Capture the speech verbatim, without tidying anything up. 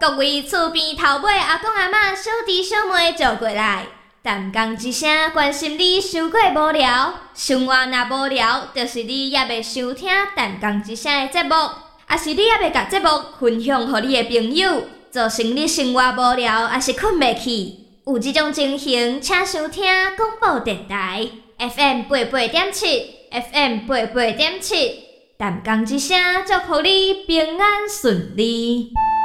各位厝边头尾阿公阿嬷、小弟小妹坐过来，淡讲一声，关心你伤过无聊。生活若无聊，就是你也袂想听淡讲一声的节目，也是你也袂甲节目分享予你的朋友，造成你生活无聊，也是困袂去。有这种情形，请收听广播电台 F M 八八点七 ，F M 八八点七，淡讲一声，祝福你平安顺利。